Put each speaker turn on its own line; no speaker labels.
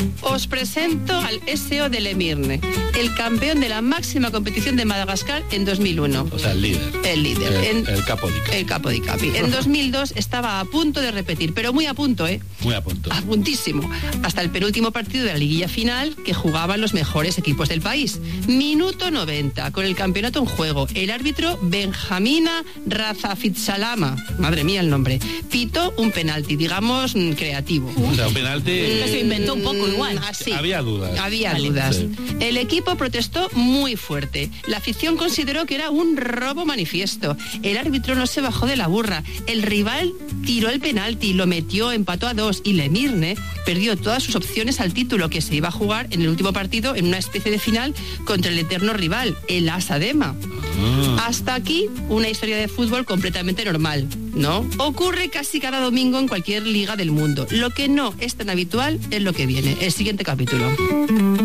Os presento al SO del Emirne, el campeón de la máxima competición de Madagascar en 2001.
O sea, el líder.
El líder.
El capo di capi.
El capo di capi. En 2002 estaba a punto de repetir, pero muy a punto, ¿eh?
Muy a punto.
A puntísimo. Hasta el penúltimo partido de la liguilla final que jugaban los mejores equipos del país. Minuto 90, con el campeonato en juego. El árbitro Benjamina Razafitsalama, madre mía el nombre, pitó un penalti, digamos, creativo.
O sea, un penalti...
Se inventó un poco igual.
Así.
Había dudas.
Había dudas.
Sí.
El equipo protestó muy fuerte. La afición consideró que era un robo manifiesto. El árbitro no se bajó de la burra. El rival tiró el penalti, lo metió, empató a 2 y Lemirne perdió todas sus opciones al título que se iba a jugar en el último partido en una especie de final contra el eterno rival, el Asadema. Hasta aquí una historia de fútbol completamente normal, ¿no? Ocurre casi cada domingo en cualquier liga del mundo. Lo que no es tan habitual es lo que viene, el siguiente capítulo.